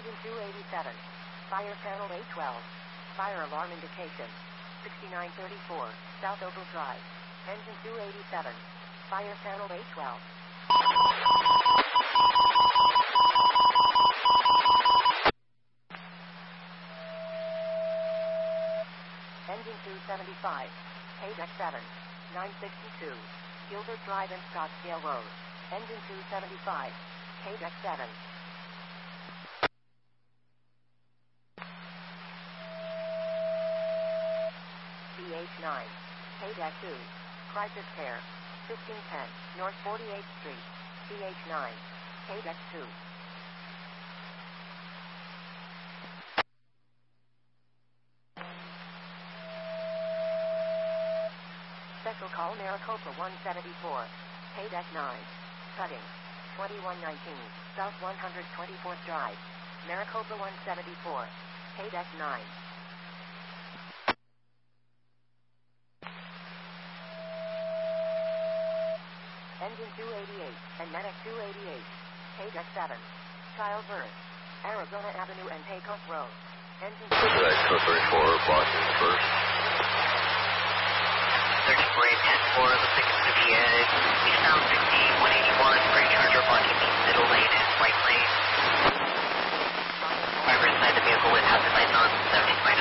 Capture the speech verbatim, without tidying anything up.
Engine two eighty-seven. Fire panel A twelve. Fire alarm indication. sixty-nine thirty-four, South Oval Drive. Engine two eighty-seven. Fire panel A twelve. Engine two seventy-five. K deck seven. nine sixty-two. Gilbert Drive and Scottsdale Road. Engine two seventy-five. K deck seven. B H nine. K deck two. Crisis Care. fifteen ten. North forty-eighth Street. B H nine. K deck two. Special call Maricopa one seventy-four. K deck nine. Cutting. twenty-one nineteen. South one hundred twenty-fourth Drive. Maricopa one seventy-four. K deck nine. Engine two eighty-eight. And Medic two eighty-eight. K deck seven. Childbirth. Arizona Avenue and Takeoff Road. Engine two thirty-four, Boston first. thirty-four, ten four, looks like it's going to be a